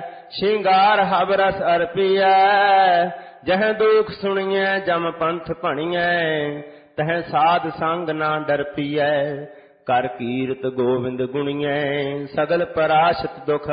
ਸ਼ਿੰਗਾਰ ਹਬ ਰਸ ਅਰਪੀਐ। ਜਹ ਦੁਖ ਸੁਣੀਐ ਜਮ ਪੰਥ ਭਣੀਐ, ਤਹ ਸਾਧ ਸੰਗ ਨਾ ਡਰਪੀਐ। ਕਰ ਕੀਰਤ ਗੋਵਿੰਦ ਗੁਣੀਐ, ਸਗਲ ਪਰਾਸ਼ਤ ਦੁਖ